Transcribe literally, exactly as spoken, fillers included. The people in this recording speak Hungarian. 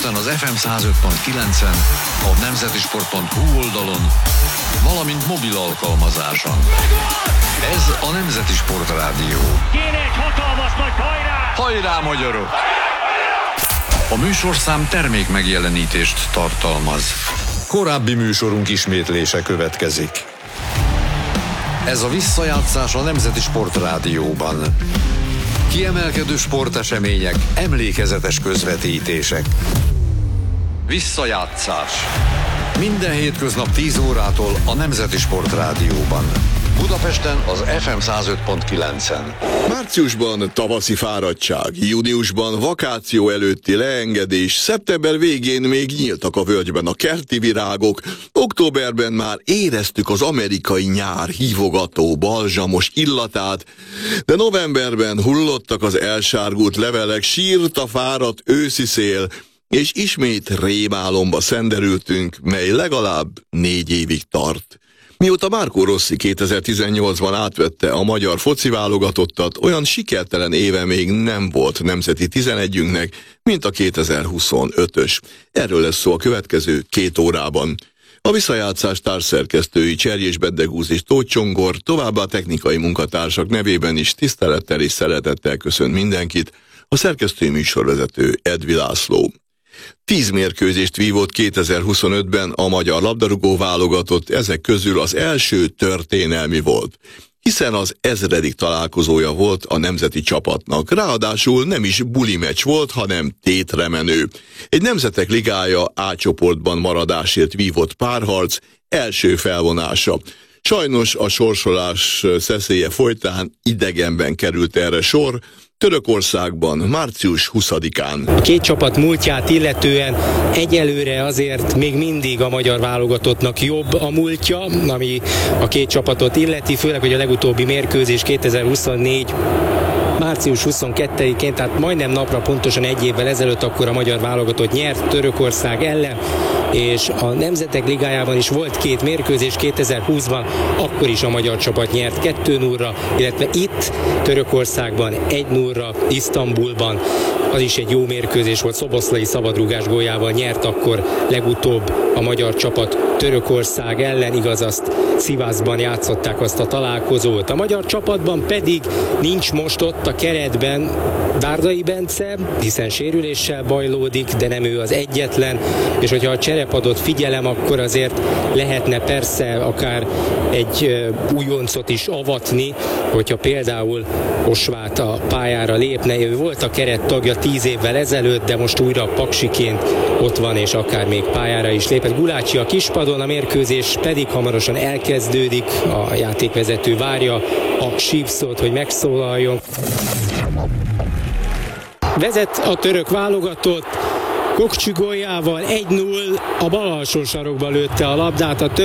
Budapesten az ef em száz öt pont kilencen, a nemzetisport pont hu oldalon, valamint mobil alkalmazáson. Ez a Nemzeti Sport Rádió. Kéne egy hatalmas nagy hajrá! Hajrá, magyarok! A műsorszám termék megjelenítést tartalmaz. Korábbi műsorunk ismétlése következik. Ez a visszajátszás a Nemzeti Sport Rádióban. Kiemelkedő sportesemények, emlékezetes közvetítések. Visszajátszás. Minden hétköznap tíz órától a Nemzeti Sport Rádióban. Budapesten az ef em száz öt pont kilencen. Márciusban tavaszi fáradtság, júniusban vakáció előtti leengedés, szeptember végén még nyíltak a völgyben a kerti virágok, októberben már éreztük az amerikai nyár hívogató, balzsamos illatát, de novemberben hullottak az elsárgult levelek, sírt a fáradt őszi szél, és ismét rémálomba szenderültünk, mely legalább négy évig tart. Mióta Marco Rossi kétezer-tizennyolcban átvette a magyar foci válogatottat, olyan sikertelen éve még nem volt nemzeti tizenegyünknek, mint a kétezer-huszonötös. Erről lesz szó a következő két órában. A visszajátszás társszerkesztői Cserjés Beddegúz és Tóth Csongor, továbbá a technikai munkatársak nevében is tisztelettel és szeretettel köszönt mindenkit, a szerkesztői műsorvezető Edvi László. Tíz mérkőzést vívott kétezer-huszonötben a magyar labdarúgó válogatott, ezek közül az első történelmi volt, hiszen az ezredik találkozója volt a nemzeti csapatnak, ráadásul nem is buli meccs volt, hanem tétremenő. Egy nemzetek ligája A csoportban maradásért vívott párharc, első felvonása. Sajnos a sorsolás szeszélye folytán idegenben került erre sor, Törökországban, március huszadikán. A két csapat múltját illetően egyelőre azért még mindig a magyar válogatottnak jobb a múltja, ami a két csapatot illeti, főleg, hogy a legutóbbi mérkőzés kétezer-huszonnégy március huszonkettedikén, tehát majdnem napra pontosan egy évvel ezelőtt akkor a magyar válogatott nyert Törökország ellen, és a Nemzetek Ligájában is volt két mérkőzés kétezer-húszban, akkor is a magyar csapat nyert kettő nullra, illetve itt Törökországban egy nullra, Isztambulban, az is egy jó mérkőzés volt, Szoboszlai szabadrúgás góljával nyert akkor legutóbb a magyar csapat Törökország ellen, igaz, azt Szivászban játszották azt a találkozót. A magyar csapatban pedig nincs most ott a keretben Dárdai Bence, hiszen sérüléssel bajlódik, de nem ő az egyetlen, és hogyha a cserepadot figyelem, akkor azért lehetne persze akár egy újoncot is avatni, hogyha például Osvát a pályára lépne. Ő volt a keret tagja tíz évvel ezelőtt, de most újra paksiként ott van, és akár még pályára is lépett. Gulácsi a kispadon, a mérkőzés pedig hamarosan elkezdődik, a játékvezető várja a sípszót, hogy megszólaljon. Vezet a török válogatott, Kokcsi góljával egy null, a bal alsó sarokba lőtte a labdát a